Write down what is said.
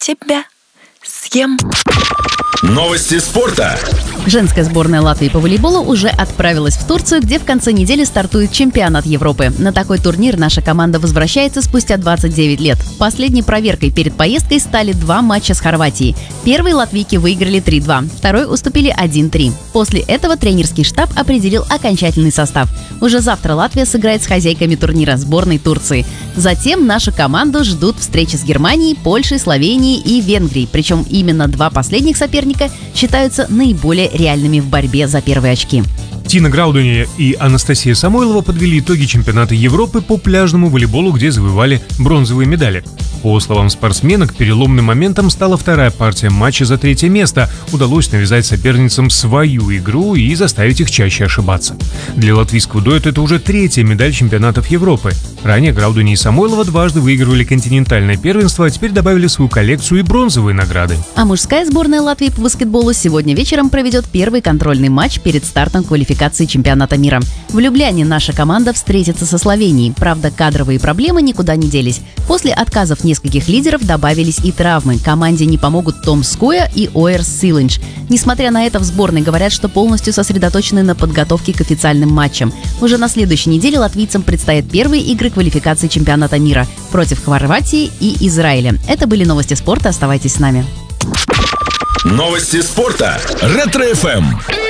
тебя съем. Новости спорта. Женская сборная Латвии по волейболу уже отправилась в Турцию, где в конце недели стартует чемпионат Европы. На такой турнир наша команда возвращается спустя 29 лет. Последней проверкой перед поездкой стали 2 матча с Хорватией. Первый латвийки выиграли 3-2, второй уступили 1-3. После этого тренерский штаб определил окончательный состав. Уже завтра Латвия сыграет с хозяйками турнира, сборной Турции. Затем нашу команду ждут встречи с Германией, Польшей, Словенией и Венгрией. Причем именно 2 последних соперника считаются наиболее реальными в борьбе за первые очки. Тина Граудуни и Анастасия Самойлова подвели итоги чемпионата Европы по пляжному волейболу, где завоевали бронзовые медали. По словам спортсменок, переломным моментом стала вторая партия матча за 3-е место. Удалось навязать соперницам свою игру и заставить их чаще ошибаться. Для латвийского дуэта это уже 3-я медаль чемпионатов Европы. Ранее Граудуни и Самойлова дважды выигрывали континентальное первенство, а теперь добавили в свою коллекцию и бронзовые награды. А мужская сборная Латвии по баскетболу сегодня вечером проведет первый контрольный матч перед стартом квалификации чемпионата мира. В Любляне наша команда встретится со Словенией. Правда, кадровые проблемы никуда не делись. После отказов нескольких лидеров добавились и травмы. Команде не помогут Том Скоя и Оерс Силинч. Несмотря на это, в сборной говорят, что полностью сосредоточены на подготовке к официальным матчам. Уже на следующей неделе латвийцам предстоят первые игры квалификации чемпионата мира против Хорватии и Израиля. Это были новости спорта. Оставайтесь с нами. Новости спорта. Ретро-ФМ.